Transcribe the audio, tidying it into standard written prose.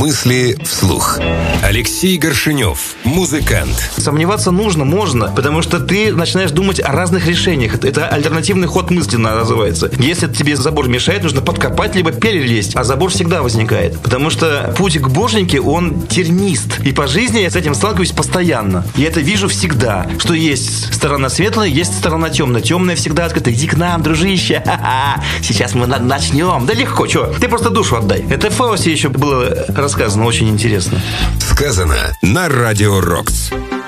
Мысли вслух. Алексей Горшенев, музыкант. Сомневаться можно, потому что ты начинаешь думать о разных решениях. Это альтернативный ход мысли называется. Если тебе забор мешает, нужно подкопать, либо перелезть. А забор всегда возникает. Потому что путь к боженьке, он тернист. И по жизни я с этим сталкиваюсь постоянно. Я это вижу всегда, что есть сторона светлая, есть сторона темная. Темная всегда открыта. Иди к нам, дружище. Ха-ха. Сейчас мы начнем. Да легко, чего? Ты просто душу отдай. Это в Фаусте еще было рассказано очень интересно. Сказано на Радио Рокс.